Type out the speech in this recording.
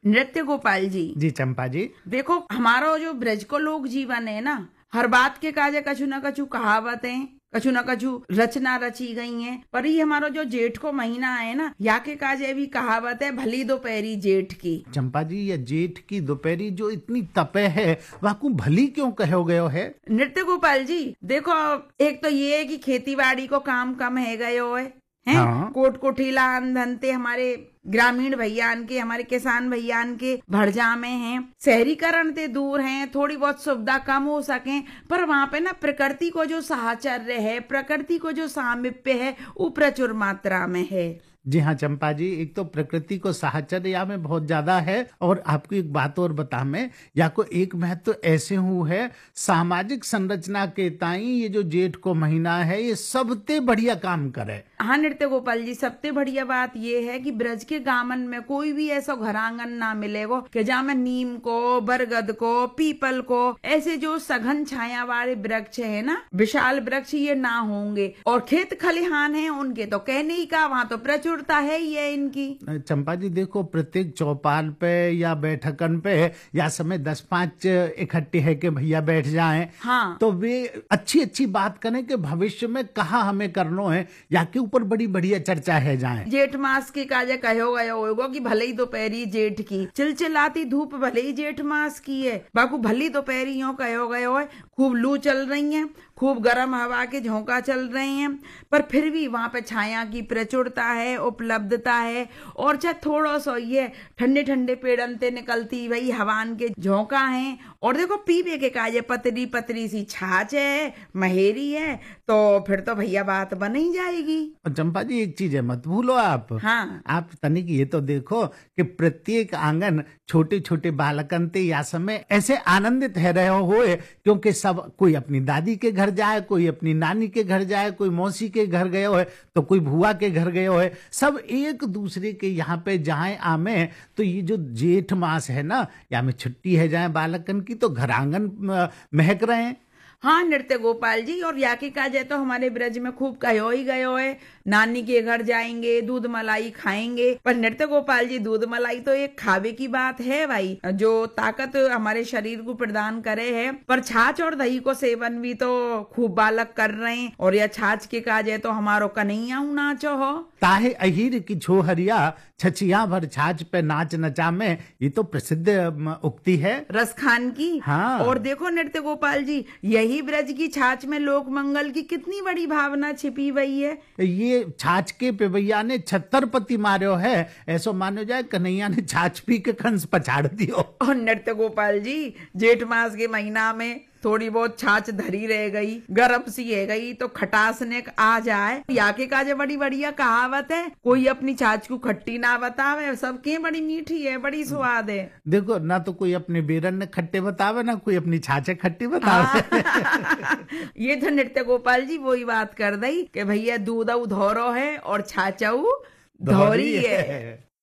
नृत्य गोपाल जी। जी चंपा जी। देखो हमारा जो ब्रज को लोक जीवन है ना, हर बात के काजे कछु न कछु कहावतें, कछु न कछु रचना रची गई हैं। पर ये हमारा जो जेठ को महीना है ना, या के काजे भी कहावत है, भली दोपहरी जेठ की। चंपा जी, ये जेठ की दोपहरी जो इतनी तपे है, वाकू भली क्यों कहो गयो है? नृत्य गोपाल जी देखो, एक तो ये है कि खेती बाड़ी को काम कम है गयो है। हाँ। कोट कोठीला धंधे हमारे ग्रामीण भैयान के, हमारे किसान भैयान के भड़जा में हैं। शहरीकरण से दूर हैं, थोड़ी बहुत सुविधा कम हो सके, पर वहाँ पे ना प्रकृति को जो साहचर्य है, प्रकृति को जो सामीप्य है, वो प्रचुर मात्रा में है। जी हाँ चंपा जी, एक तो प्रकृति को साहचर्य में बहुत ज्यादा है, और आपको एक बात और बता मैं, या को एक महत्व तो ऐसे हूँ है, सामाजिक संरचना के ताई ये जो जेठ को महीना है, ये सबसे बढ़िया काम करे। हाँ नृत्य गोपाल जी, सबसे बढ़िया बात ये है कि ब्रज के गामन में कोई भी ऐसा घरांगन ना मिलेगा कि जहाँ में नीम को, बरगद को, पीपल को, ऐसे जो सघन छाया वाले वृक्ष है ना, विशाल वृक्ष, ये ना होंगे। और खेत खलिहान है उनके तो कहने ही का, वहाँ तो प्रचुरता है ही है इनकी। चंपा जी देखो, प्रत्येक चौपाल पे या बैठकन पे या समय 10-5 इकट्ठे है कि भैया बैठ जाएं, हाँ, तो वे अच्छी अच्छी बात करें कि भविष्य में कहा हमें करना है, या के ऊपर बड़ी बढ़िया चर्चा है जाए। जेठ मास के काजे कहो गयो होगा कि भले ही दोपहरी जेठ की, चिलचिलाती धूप भले ही जेठ मास की है, बाकू भली दोपहरी यूं कहो गयो है। खूब लू चल रही है, खूब गर्म हवा के झोंका चल रहे हैं, पर फिर भी वहां पे छाया की प्रचुरता है, उपलब्धता है। और चाहे थोड़ा सा ये ठंडे ठंडे पेड़न ते निकलती वही हवान के झोंका है। और देखो पीवे के काजे पतली पतली सी छाछ है, महेरी है, तो फिर तो भैया बात बन ही जाएगी। और चंपा जी एक चीज है, मत भूलो आप। हाँ, आप तनिक ये तो देखो कि प्रत्येक आंगन छोटे छोटे बालकन ते या समय ऐसे आनंदित है रहे हो, क्योंकि सब कोई अपनी दादी के घर जाए, कोई अपनी नानी के घर जाए, कोई मौसी के घर गए हो है, तो कोई भुआ के घर गए हो है, सब एक दूसरे के यहाँ पे जाए आमे। तो ये जो जेठ मास है ना, या में छुट्टी है जाए बालकन की, तो घर आंगन महक रहे हैं। हाँ नृत्य गोपाल जी, और याके का जाए तो हमारे ब्रज में खूब कहो ही गयो है, नानी के घर जाएंगे, दूध मलाई खाएंगे। पर नृत्य गोपाल जी, दूध मलाई तो एक खावे की बात है भाई, जो ताकत हमारे शरीर को प्रदान करे है। पर छाछ और दही को सेवन भी तो खूब बालक कर रहे हैं। और यह छाछ के का जाए तो हमारो कन्हैया नाचो हो, ताहे अहीर की छोहरिया छछिया भर छाछ पे नाच नचा में, ये तो प्रसिद्ध उक्ति है रसखान की। हाँ। और देखो नृत्य गोपाल जी, यही ब्रज की छाछ में लोक मंगल की कितनी बड़ी भावना छिपी हुई है। ये छाछ के पिबैया ने 76 पति मार्यो है, ऐसो मानो जाए कन्हैया ने छाछ पी के कंस पछाड़ दियो। और नृत्य गोपाल जी, जेठ मास के महीना में थोड़ी बहुत छाछ धरी रह गई, गर्म सी है गई, तो खटास ने आ जाए। याके काजे बड़ी बढ़िया कहावत है, कोई अपनी छाछ को खट्टी ना बतावे, सबके बड़ी मीठी है, बड़ी स्वाद है। देखो ना, तो कोई अपने बेरन ने खट्टे बतावे, ना कोई अपनी छाछे खट्टी बतावे। ये तो नृत्य गोपाल जी वही बात कर दई कि भैया दूध धोरो है और छाछऊ धोरी है।